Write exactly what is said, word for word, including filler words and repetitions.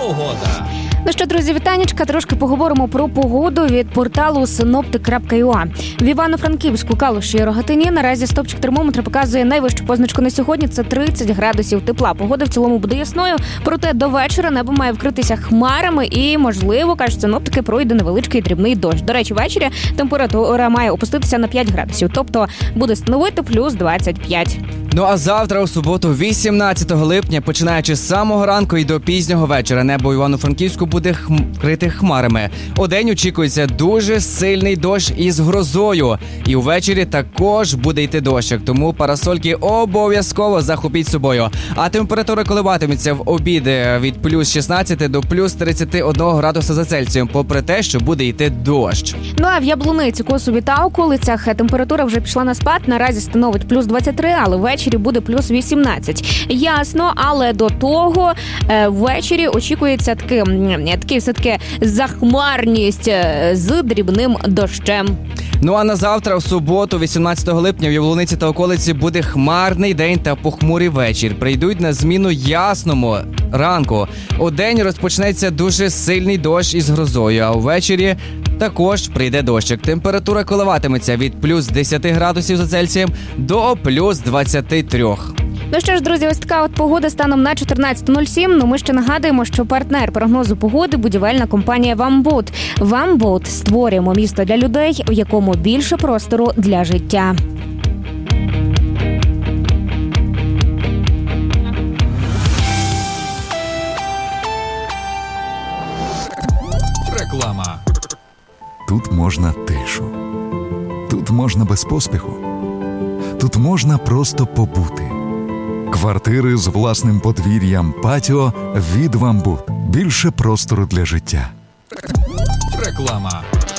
Погода. Ну що, друзі, вітанечка. Трошки поговоримо про погоду від порталу синоптик крапка ю а. В Івано-Франківську, Калуші і Рогатині наразі стопчик термометра показує найвищу позначку на сьогодні – це тридцять градусів тепла. Погода в цілому буде ясною, проте до вечора небо має вкритися хмарами і, можливо, кажуть синоптики, пройде невеличкий дрібний дощ. До речі, ввечері температура має опуститися на п'ять градусів, тобто буде становити плюс двадцять п'ять. Ну а завтра, у суботу, вісімнадцятого липня, починаючи з самого ранку і до пізнього вечора, небо в Івано-Франківську буде хм... вкрите хмарами. Удень очікується дуже сильний дощ із грозою. І увечері також буде йти дощик, тому парасольки обов'язково захопіть з собою. А температура коливатиметься в обід від плюс шістнадцять до плюс тридцять один градуса за Цельсієм, попри те, що буде йти дощ. Ну а в Яблуниці, Косові та околицях температура вже пішла на спад, наразі становить плюс двадцять три, але ввечері буде плюс вісімнадцять. Ясно, але до того е, ввечері очікується таки, таки все-таки захмарність е, з дрібним дощем. Ну а на завтра, в суботу, вісімнадцятого липня, в Яблуниці та околиці буде хмарний день та похмурий вечір. Прийдуть на зміну ясному ранку. Удень розпочнеться дуже сильний дощ із грозою, а увечері також прийде дощик. Температура коливатиметься від плюс десять градусів за Цельсієм до плюс двадцять три. Ну що ж, друзі, ось така от погода станом на чотирнадцяте нуль сім. Ну ми ще нагадуємо, що партнер прогнозу погоди – будівельна компанія «Вамбут». «Вамбут» – створюємо місто для людей, в якому більше простору для життя. Реклама. Тут можна тишу. Тут можна без поспіху. Тут можна просто побути. Квартири з власним подвір'ям, патіо від «Вамбут». Більше простору для життя. Реклама.